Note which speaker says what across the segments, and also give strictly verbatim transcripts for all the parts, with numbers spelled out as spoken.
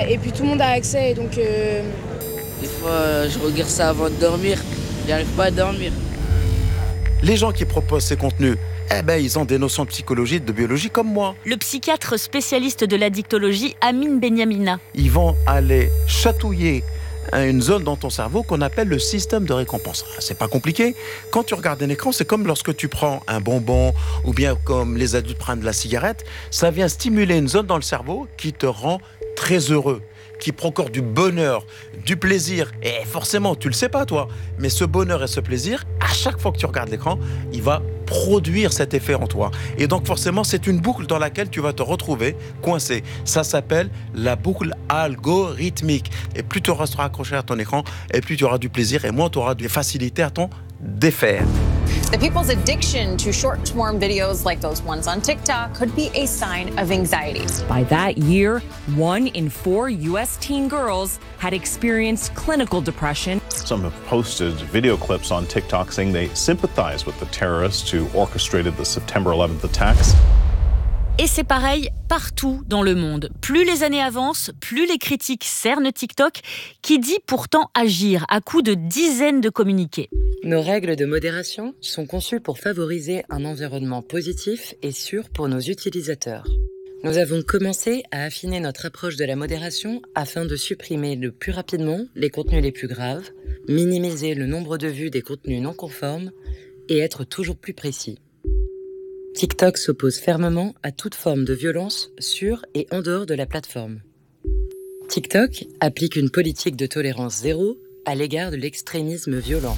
Speaker 1: et puis tout le monde a accès. Et donc, euh...
Speaker 2: Des fois, je regarde ça avant de dormir. J'arrive pas à dormir.
Speaker 3: Les gens qui proposent ces contenus, eh ben, ils ont des notions de psychologie, de biologie comme moi.
Speaker 4: Le psychiatre spécialiste de l'addictologie, Amine Benyamina.
Speaker 3: Ils vont aller chatouiller une zone dans ton cerveau qu'on appelle le système de récompense. C'est pas compliqué. Quand tu regardes un écran, c'est comme lorsque tu prends un bonbon ou bien comme les adultes prennent de la cigarette. Ça vient stimuler une zone dans le cerveau qui te rend très heureux, qui procure du bonheur, du plaisir. Et forcément, tu le sais pas toi, mais ce bonheur et ce plaisir, à chaque fois que tu regardes l'écran, il va produire cet effet en toi. Et donc forcément, c'est une boucle dans laquelle tu vas te retrouver coincé. Ça s'appelle la boucle algorithmique. Et plus tu resteras accroché à ton écran, et plus tu auras du plaisir, et moins tu auras de facilité à t'en défaire.
Speaker 5: The people's addiction to short-form videos like those ones on TikTok could be a sign of anxiety.
Speaker 6: By that year, one in four U S teen girls had experienced clinical depression.
Speaker 7: Some have posted video clips on TikTok saying they sympathize with the terrorists who orchestrated the September eleventh attacks.
Speaker 4: Et c'est pareil partout dans le monde. Plus les années avancent, plus les critiques cernent TikTok, qui dit pourtant agir à coups de dizaines de communiqués.
Speaker 8: Nos règles de modération sont conçues pour favoriser un environnement positif et sûr pour nos utilisateurs. Nous avons commencé à affiner notre approche de la modération afin de supprimer le plus rapidement les contenus les plus graves, minimiser le nombre de vues des contenus non conformes et être toujours plus précis. TikTok s'oppose fermement à toute forme de violence sur et en dehors de la plateforme. TikTok applique une politique de tolérance zéro à l'égard de l'extrémisme violent.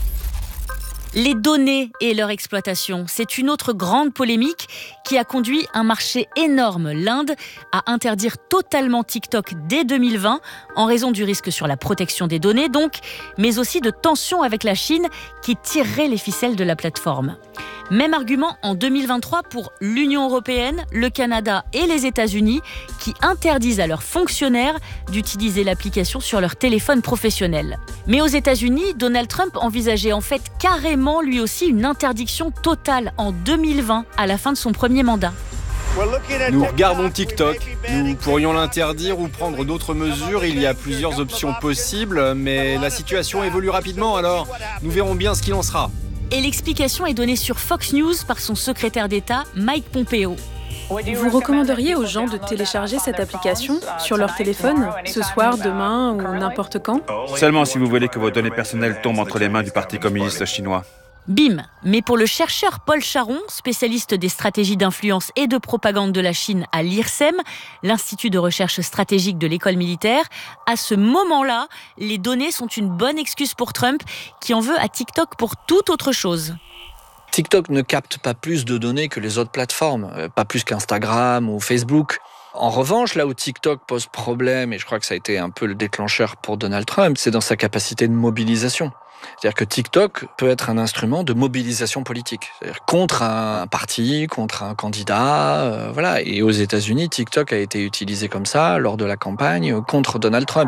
Speaker 4: Les données et leur exploitation, c'est une autre grande polémique qui a conduit un marché énorme, l'Inde, à interdire totalement TikTok dès deux mille vingt en raison du risque sur la protection des données donc, mais aussi de tensions avec la Chine qui tirerait les ficelles de la plateforme. Même argument en deux mille vingt-trois pour l'Union européenne, le Canada et les États-Unis qui interdisent à leurs fonctionnaires d'utiliser l'application sur leur téléphone professionnel. Mais aux États-Unis, Donald Trump envisageait en fait carrément lui aussi une interdiction totale en deux mille vingt à la fin de son premier mandat.
Speaker 9: Nous regardons TikTok, nous pourrions l'interdire ou prendre d'autres mesures, il y a plusieurs options possibles, mais la situation évolue rapidement alors nous verrons bien ce qu'il en sera.
Speaker 4: Et l'explication est donnée sur Fox News par son secrétaire d'État, Mike Pompeo.
Speaker 10: Vous recommanderiez aux gens de télécharger cette application sur leur téléphone, ce soir, demain ou n'importe quand ?
Speaker 11: Seulement si vous voulez que vos données personnelles tombent entre les mains du Parti communiste chinois.
Speaker 4: Bim. Mais pour le chercheur Paul Charon, spécialiste des stratégies d'influence et de propagande de la Chine à l'I R S E M, l'Institut de recherche stratégique de l'école militaire, à ce moment-là, les données sont une bonne excuse pour Trump, qui en veut à TikTok pour toute autre chose.
Speaker 12: TikTok ne capte pas plus de données que les autres plateformes, pas plus qu'Instagram ou Facebook. En revanche, là où TikTok pose problème, et je crois que ça a été un peu le déclencheur pour Donald Trump, c'est dans sa capacité de mobilisation. C'est-à-dire que TikTok peut être un instrument de mobilisation politique, c'est-à-dire contre un parti, contre un candidat, euh, voilà. Et aux États-Unis, TikTok a été utilisé comme ça lors de la campagne contre Donald Trump.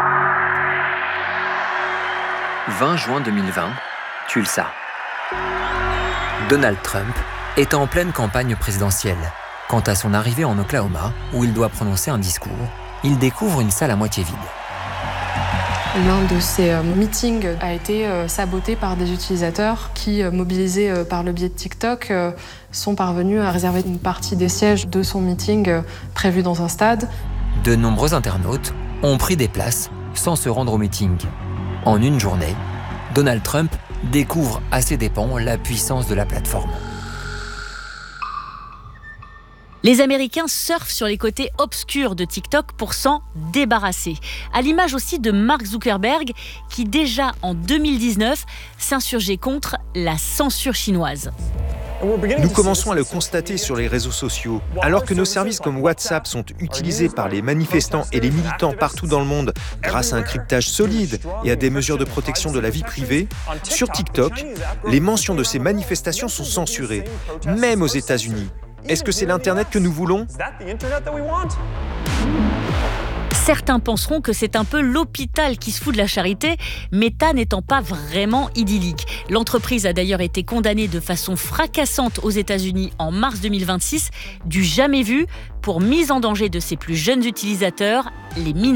Speaker 13: vingt juin deux mille vingt, Tulsa. Donald Trump est en pleine campagne présidentielle. Quant à son arrivée en Oklahoma, où il doit prononcer un discours, il découvre une salle à moitié vide.
Speaker 14: L'un de ces euh, meetings a été euh, saboté par des utilisateurs qui, euh, mobilisés euh, par le biais de TikTok, euh, sont parvenus à réserver une partie des sièges de son meeting euh, prévu dans un stade.
Speaker 13: De nombreux internautes ont pris des places sans se rendre au meeting. En une journée, Donald Trump découvre à ses dépens la puissance de la plateforme.
Speaker 4: Les Américains surfent sur les côtés obscurs de TikTok pour s'en débarrasser. À l'image aussi de Mark Zuckerberg, qui déjà en deux mille dix-neuf s'insurgeait contre la censure chinoise.
Speaker 15: Nous commençons à le constater sur les réseaux sociaux. Alors que nos services comme WhatsApp sont utilisés par les manifestants et les militants partout dans le monde grâce à un cryptage solide et à des mesures de protection de la vie privée, sur TikTok, les mentions de ces manifestations sont censurées, même aux États-Unis. Est-ce que c'est l'Internet que nous voulons ?
Speaker 4: Certains penseront que c'est un peu l'hôpital qui se fout de la charité, Meta n'étant pas vraiment idyllique. L'entreprise a d'ailleurs été condamnée de façon fracassante aux États-Unis en mars deux mille vingt-six, du jamais vu, pour mise en danger de ses plus jeunes utilisateurs, les mineurs.